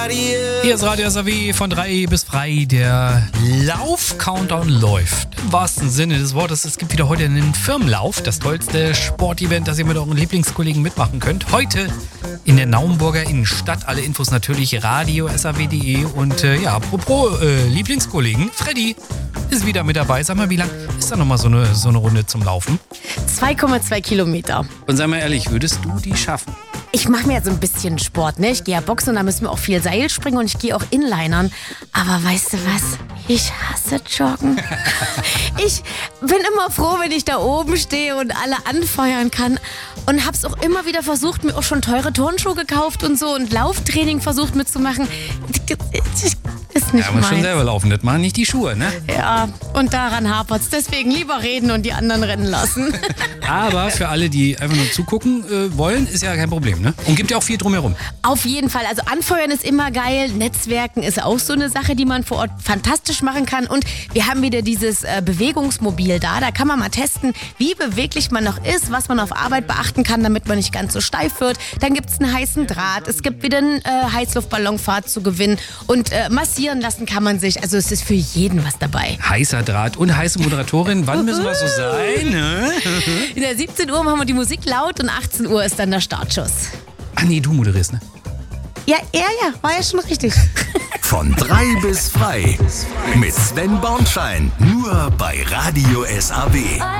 Hier ist Radio SAW von 3 bis frei. Der Lauf-Countdown läuft. Im wahrsten Sinne des Wortes. Es gibt wieder heute einen Firmenlauf. Das tollste Sportevent, das ihr mit euren Lieblingskollegen mitmachen könnt. Heute in der Naumburger Innenstadt. Alle Infos natürlich radio.saw.de. Und apropos Lieblingskollegen, Freddy ist wieder mit dabei. Sag mal, wie lang ist da nochmal so eine Runde zum Laufen? 2,2 Kilometer. Und sei mal ehrlich, würdest du die schaffen? Ich mache mir ja so ein bisschen Sport, ne? Ich gehe ja boxen und da müssen wir auch viel Seil springen und ich gehe auch Inlinern. Aber weißt du was? Ich hasse Joggen. Ich bin immer froh, wenn ich da oben stehe und alle anfeuern kann. Und hab's auch immer wieder versucht, mir auch schon teure Turnschuhe gekauft und so und Lauftraining versucht mitzumachen. Ist nicht Ja, aber meins. schon selber laufen, das machen nicht die Schuhe, ne? Ja, und daran hapert's. Deswegen lieber reden und die anderen rennen lassen. Aber für alle, die einfach nur zugucken wollen, ist ja kein Problem, ne? Und gibt ja auch viel drumherum. Auf jeden Fall. Also anfeuern ist immer geil. Netzwerken ist auch so eine Sache, die man vor Ort fantastisch machen kann. Und wir haben wieder dieses Bewegungsmobil da. Da kann man mal testen, wie beweglich man noch ist, was man auf Arbeit beachten kann, damit man nicht ganz so steif wird. Dann gibt's einen heißen Draht. Es gibt wieder eine Heißluftballonfahrt zu gewinnen. Und massieren lassen kann man sich. Also es ist für jeden was dabei. Heißer Draht und heiße Moderatorin. Wann müssen wir so sein? Ne? In der 17 Uhr machen wir die Musik laut und 18 Uhr ist dann der Startschuss. Ah nee, du moderierst, ne? Ja, war ja schon richtig. Von 3 bis frei. Mit Sven Bornschein. Nur bei Radio SAW.